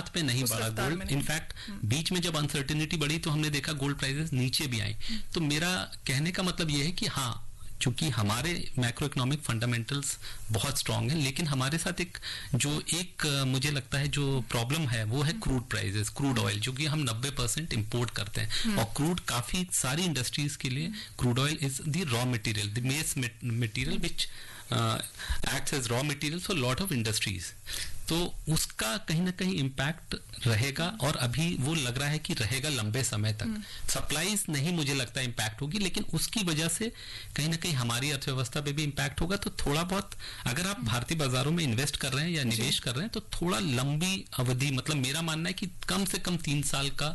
हाथ पे नहीं बढ़ा गोल्ड। इनफैक्ट बीच में जब अनसर्टेनिटी बढ़ी तो हमने देखा गोल्ड प्राइसेस नीचे भी आई। तो मेरा कहने का मतलब यह है कि हाँ, चूंकि हमारे मैक्रो इकोनॉमिक फंडामेंटल्स बहुत स्ट्रांग हैं, लेकिन हमारे साथ एक मुझे लगता है जो प्रॉब्लम है वो है क्रूड प्राइसेस, क्रूड ऑयल, जो कि हम 90% इंपोर्ट करते हैं। और क्रूड काफी सारी इंडस्ट्रीज के लिए crude oil is the raw material, the base material which acts as raw material for lot of industries। तो उसका कहीं ना कहीं इम्पैक्ट रहेगा, और अभी वो लग रहा है कि रहेगा लंबे समय तक। सप्लाईज नहीं मुझे लगता इम्पैक्ट होगी, लेकिन उसकी वजह से कहीं ना कहीं हमारी अर्थव्यवस्था पे भी इम्पैक्ट होगा। तो थोड़ा बहुत अगर आप भारतीय बाजारों में इन्वेस्ट कर रहे हैं या निवेश कर रहे हैं तो थोड़ा लंबी अवधि, मतलब मेरा मानना है कि कम से कम 3 साल का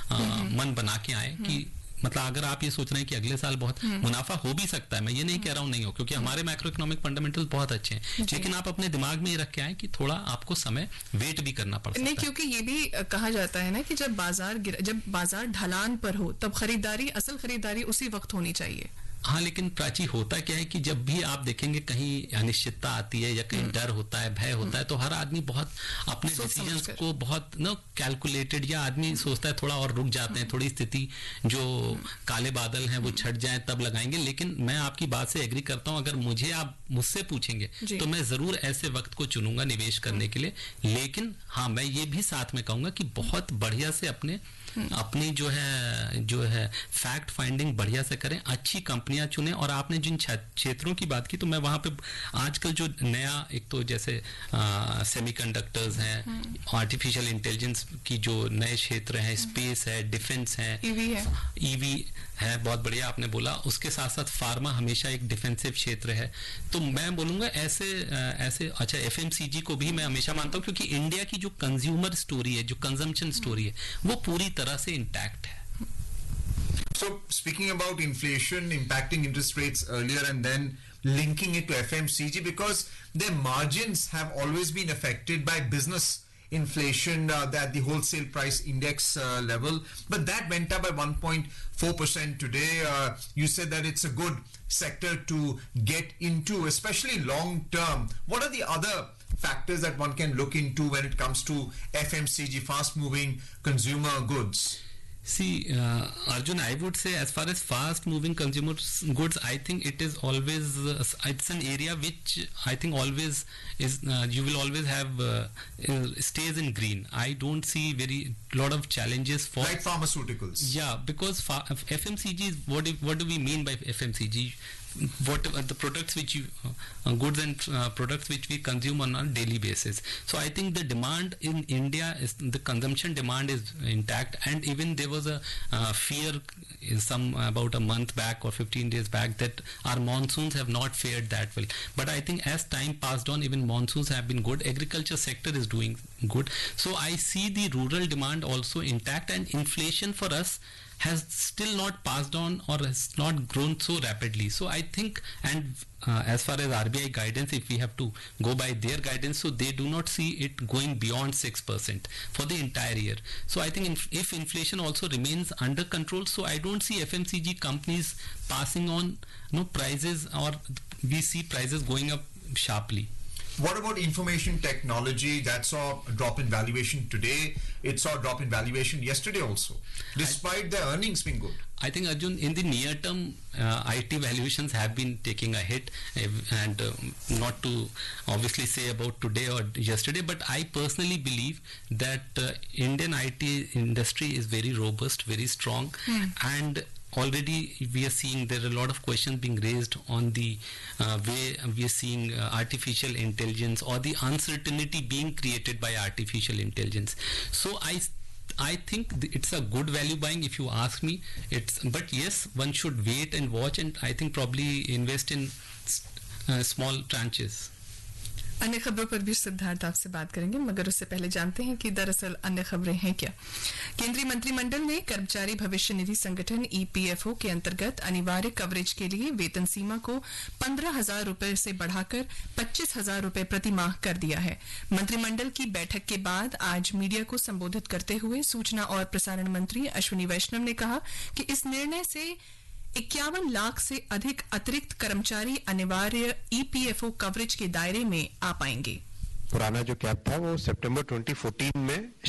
मन बना के आए कि मतलब अगर आप ये सोच रहे हैं कि अगले साल बहुत मुनाफा हो भी सकता है, मैं ये नहीं कह रहा हूं नहीं हो, क्योंकि हमारे मैक्रो इकोनॉमिक फंडामेंटल्स बहुत अच्छे हैं, लेकिन आप अपने दिमाग में ये रख के आए कि थोड़ा आपको समय वेट भी करना पड़ सकता है। नहीं, क्योंकि ये भी कहा जाता है ना कि जब बाजार ढलान पर हो तब असल खरीदारी उसी वक्त होनी चाहिए। हाँ, लेकिन प्राची होता क्या है कि जब भी आप देखेंगे कहीं अनिश्चितता आती है या कहीं डर होता है, भय होता है, तो हर आदमी बहुत अपने डिसीजंस को बहुत कैलकुलेटेड, या आदमी सोचता है थोड़ा और रुक जाते हैं, थोड़ी स्थिति जो काले बादल हैं वो छट जाए तब लगाएंगे। लेकिन मैं आपकी बात से एग्री करता हूं, अगर आप मुझसे पूछेंगे तो मैं जरूर ऐसे वक्त को चुनूंगा निवेश करने के लिए। लेकिन हाँ, मैं ये भी साथ में कहूंगा कि बहुत बढ़िया से अपनी जो है फैक्ट फाइंडिंग बढ़िया से करें, अच्छी कंपनियां चुनें। और आपने जिन क्षेत्रों की बात की, तो मैं वहां पे आजकल जो नया, एक तो जैसे सेमीकंडक्टर्स हैं, आर्टिफिशियल इंटेलिजेंस की जो नए क्षेत्र हैं, स्पेस है, डिफेंस है, ईवी है, बहुत बढ़िया आपने बोला। उसके साथ साथ फार्मा हमेशा एक डिफेंसिव क्षेत्र है। तो मैं बोलूंगा ऐसे अच्छा, एफएमसीजी को भी मैं हमेशा मानता हूं, क्योंकि इंडिया की जो कंज्यूमर स्टोरी है, जो कंजम्पशन स्टोरी है, वो पूरी तरह से इंटैक्ट है। So speaking about inflation impacting interest rates earlier and then linking it to FMCG, because their margins have always been affected by business inflation at the wholesale price index level, but that went up by 1.4% today. You said that it's a good sector to get into, especially long term. What are the other factors that one can look into when it comes to FMCG, fast moving consumer goods? See, Arjun, I would say as far as fast moving consumer goods, I think it is always, it's an area which I think always is, you will always have, stays in green. I don't see lot of challenges for. Like pharmaceuticals. Yeah, because FMCG is, what do we mean by FMCG? What the products which you goods and products which we consume on a daily basis. So I think the demand in India is, the consumption demand is intact, and even there was a fear about a month back or 15 days back that our monsoons have not fared that well. But I think as time passed on, even monsoons have been good. Agriculture sector is doing good. So I see the rural demand also intact, and inflation for us has still not passed on or has not grown so rapidly. So I think, and as far as RBI guidance, if we have to go by their guidance, so they do not see it going beyond 6% for the entire year. So I think if inflation also remains under control, so I don't see FMCG companies passing on prices, or we see prices going up sharply. What about information technology? That saw a drop in valuation today. It saw a drop in valuation yesterday also, despite their earnings being good. I think, Arjun, in the near term, IT valuations have been taking a hit, and not to obviously say about today or yesterday, but I personally believe that Indian IT industry is very robust, very strong, and already we are seeing there are a lot of questions being raised on the way we are seeing artificial intelligence, or the uncertainty being created by artificial intelligence. So I think it's a good value buying, if you ask me. But yes, one should wait and watch, and I think probably invest in small tranches. अन्य खबरों पर भी सिद्धार्थ आपसे बात करेंगे, मगर उससे पहले जानते हैं कि दरअसल अन्य खबरें हैं क्या। केंद्रीय मंत्रिमंडल ने कर्मचारी भविष्य निधि संगठन ईपीएफओ के अंतर्गत अनिवार्य कवरेज के लिए वेतन सीमा को 15,000 रुपए से बढ़ाकर 25,000 रुपए प्रति माह कर दिया है। मंत्रिमंडल की बैठक के बाद आज मीडिया को संबोधित करते हुए सूचना और प्रसारण मंत्री अश्विनी वैष्णव ने कहा कि इस निर्णय से 51 लाख से अधिक अतिरिक्त कर्मचारी अनिवार्य ईपीएफओ कवरेज के दायरे में आ पाएंगे। पुराना जो कैप था वो सितंबर 2014 में